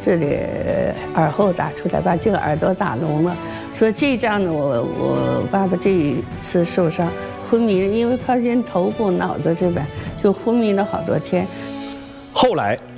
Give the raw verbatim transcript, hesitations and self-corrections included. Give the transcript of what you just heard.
这里耳后打出来，把这个耳朵打聋了。说这样呢，我我爸爸这一次受伤昏迷，因为靠近头部、脑子这边就昏迷了好多天。 后来